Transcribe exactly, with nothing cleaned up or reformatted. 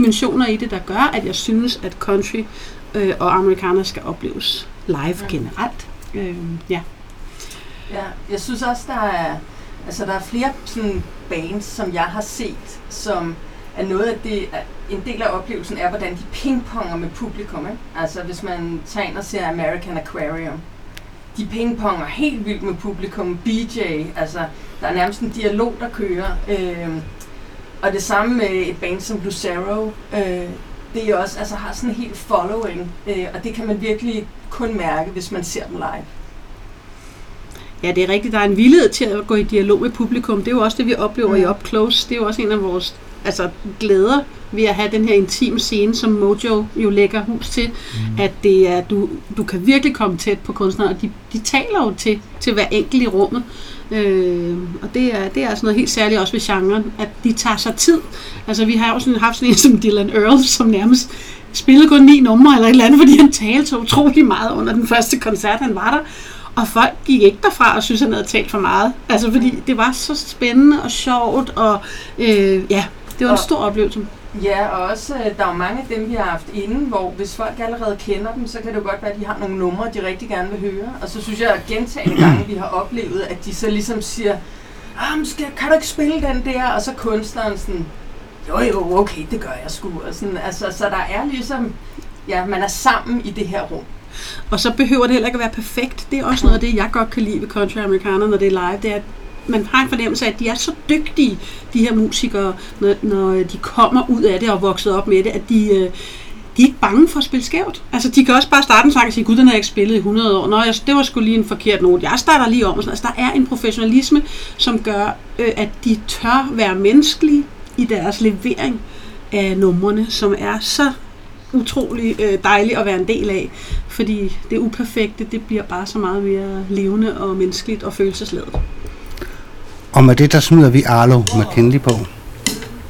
dimensioner i det, der gør, at jeg synes, at country øh, og amerikaner skal opleves live generelt. Øh, ja. Ja, jeg synes også, der er, altså, der er flere sådan bands, som jeg har set, som er noget af det, en del af oplevelsen er, hvordan de pingponger med publikum. Ikke? Altså hvis man tager ind og ser American Aquarium, de pingponger helt vildt med publikum. B J, altså der er nærmest en dialog, der kører. Øh, og det samme med et band som Lucero, øh, det er også, altså har sådan en helt following, øh, og det kan man virkelig kun mærke, hvis man ser dem live. Ja, det er rigtigt. Der er en villighed til at gå i dialog med publikum. Det er jo også det, vi oplever mm. i Up Close. Det er jo også en af vores altså, glæder ved at have den her intime scene, som Mojo jo lægger hus til. Mm. At det er, du, du kan virkelig komme tæt på kunstnere, og de, de taler jo til, til hver enkelt i rummet. Øh, og det er, det er altså noget helt særligt også ved genren, at de tager sig tid. Altså, vi har jo sådan, haft sådan en som Dylan Earl, som nærmest spillede kun ni numre eller et eller andet, fordi han talte så utrolig meget under den første koncert, han var der. Og folk gik ikke derfra og synes, han havde talt for meget. Altså, fordi det var så spændende og sjovt, og øh, ja, det var en stor oplevelse. Ja, og også, der er jo mange af dem, vi har haft inden, hvor hvis folk allerede kender dem, så kan det jo godt være, at de har nogle numre, de rigtig gerne vil høre. Og så synes jeg, at gentagne gange, vi har oplevet, at de så ligesom siger, ah, skal, kan du ikke spille den der? Og så kunstneren sådan, jo jo, okay, det gør jeg sgu. Og sådan, altså, så der er ligesom, ja, man er sammen i det her rum. Og så behøver det heller ikke at være perfekt. Det er også noget af det, jeg godt kan lide ved country amerikaner, når det er live. Det er, at man har en fornemmelse af, at de er så dygtige, de her musikere, når, når de kommer ud af det og vokset op med det, at de, de er ikke bange for at spille skævt. Altså, de kan også bare starte en sang og sige, gud, den har jeg ikke spillet i hundrede år. Nå, jeg, det var sgu lige en forkert note. Jeg starter lige om. Og sådan. Altså, der er en professionalisme, som gør, øh, at de tør være menneskelige i deres levering af numrene, som er så utrolig øh, dejligt at være en del af, fordi det uperfekte, det bliver bare så meget mere levende og menneskeligt og følelsesladet. Og med det, der smider vi Arlo McKinley på.